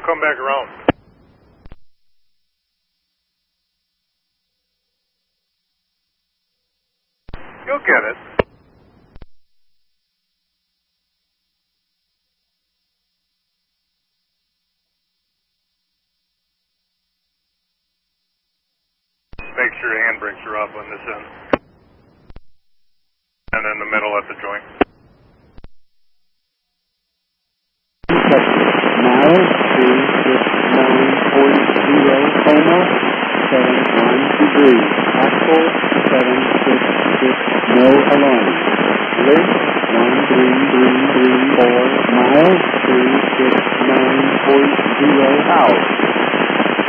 come back around. You'll get it. Make sure your handbrakes are off on this end. And in the middle at the joint. Miles 36940 Como 712 Axel 766 no alarm. Lift 13334 Miles 36940 out.